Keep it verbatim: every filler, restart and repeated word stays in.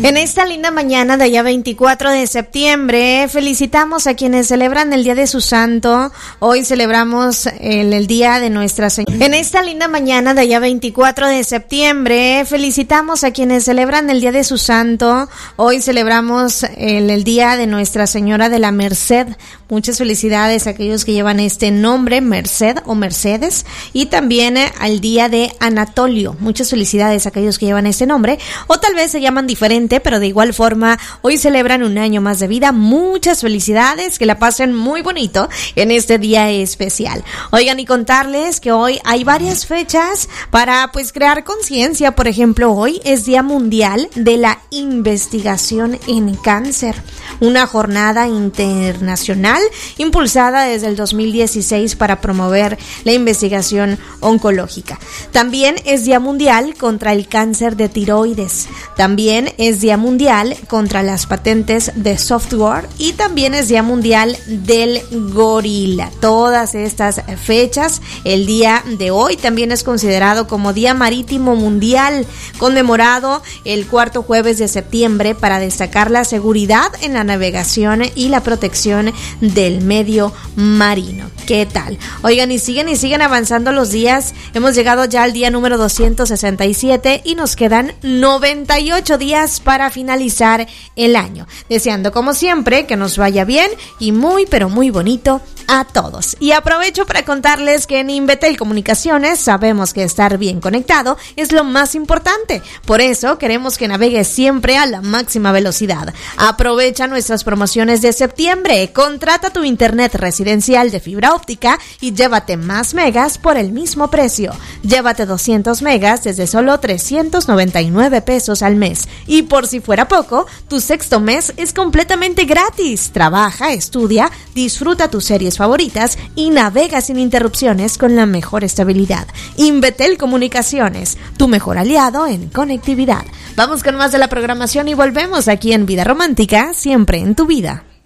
En esta linda mañana de allá veinticuatro de septiembre, felicitamos a quienes celebran el día de su santo. Hoy celebramos el, el día de Nuestra Señora. En esta linda mañana de allá veinticuatro de septiembre, felicitamos a quienes celebran el día de su santo. Hoy celebramos el, el día de Nuestra Señora de la Merced. Muchas felicidades a aquellos que llevan este nombre, Merced o Mercedes. Y también eh, al día de Anatolio. Muchas felicidades a aquellos que llevan este nombre. O tal vez se llaman diferente, pero de igual forma hoy celebran un año más de vida. Muchas felicidades, que la pasen muy bonito en este día especial. Oigan, y contarles que hoy hay varias fechas para pues crear conciencia. Por ejemplo, hoy es Día Mundial de la Investigación en Cáncer, una jornada internacional impulsada desde el dos mil dieciséis para promover la investigación oncológica. También es Día Mundial contra el cáncer de tiroides. También es Día Mundial contra las patentes de software y también es Día Mundial del Gorila. Todas estas fechas, el día de hoy también es considerado como Día Marítimo Mundial, conmemorado el cuarto jueves de septiembre para destacar la seguridad en la navegación y la protección del medio marino. ¿Qué tal? Oigan, y siguen y siguen avanzando los días. Hemos llegado ya al día número doscientos sesenta y siete y nos quedan noventa y ocho días para finalizar el año. Deseando como siempre que nos vaya bien y muy pero muy bonito a todos. Y aprovecho para contarles que en Invetel Comunicaciones sabemos que estar bien conectado es lo más importante. Por eso queremos que navegues siempre a la máxima velocidad. Aprovecha nuestras promociones de septiembre. Contrata tu internet residencial de fibra óptica y llévate más megas por el mismo precio. Llévate doscientos megas desde solo trescientos noventa y nueve pesos al mes. Y por si fuera poco, tu sexto mes es completamente gratis. Trabaja, estudia, disfruta tus series favoritas y navega sin interrupciones con la mejor estabilidad. Invetel Comunicaciones, tu mejor aliado en conectividad. Vamos con más de la programación y volvemos aquí en Vida Romántica, siempre en tu vida.